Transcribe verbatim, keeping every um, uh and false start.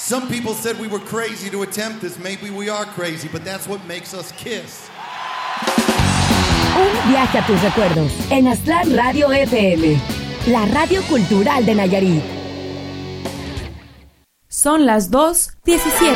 Some people said we were crazy to attempt this. Maybe we are crazy, but that's what makes us Kiss. Un viaje a tus recuerdos en Aztlán Radio F M, la radio cultural de Nayarit. Son las dos diecisiete.